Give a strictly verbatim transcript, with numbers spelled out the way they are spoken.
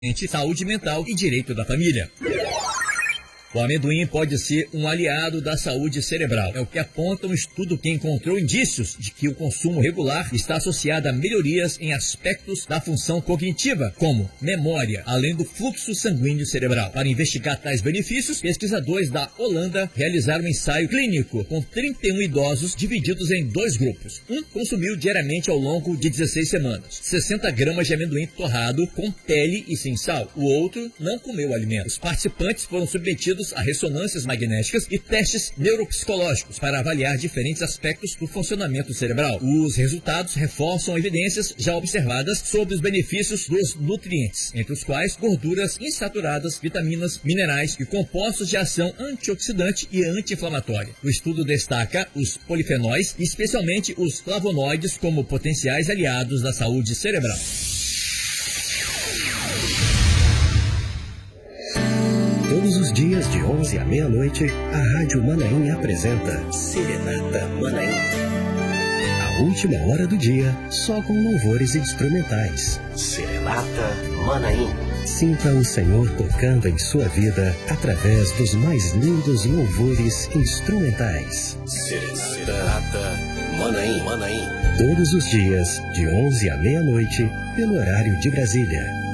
saúde mental e direito da família. O amendoim pode ser um aliado da saúde cerebral. É o que aponta um estudo que encontrou indícios de que o consumo regular está associado a melhorias em aspectos da função cognitiva, como memória, além do fluxo sanguíneo cerebral. Para investigar tais benefícios, pesquisadores da Holanda realizaram um ensaio clínico com trinta e um idosos divididos em dois grupos. Um consumiu diariamente ao longo de dezesseis semanas sessenta gramas de amendoim torrado com pele e sem sal. O outro não comeu o alimento. Os participantes foram submetidos a ressonâncias magnéticas e testes neuropsicológicos para avaliar diferentes aspectos do funcionamento cerebral. Os resultados reforçam evidências já observadas sobre os benefícios dos nutrientes, entre os quais gorduras insaturadas, vitaminas, minerais e compostos de ação antioxidante e anti-inflamatória. O estudo destaca os polifenóis, especialmente os flavonoides, como potenciais aliados da saúde cerebral. Todos os dias, de onze à meia-noite, a Rádio Manaim apresenta Serenata Manaim. A última hora do dia, só com louvores instrumentais. Serenata Manaim. Sinta o Senhor tocando em sua vida através dos mais lindos louvores instrumentais. Serenata Manaim. Manaim. Todos os dias, de onze à meia-noite, pelo horário de Brasília.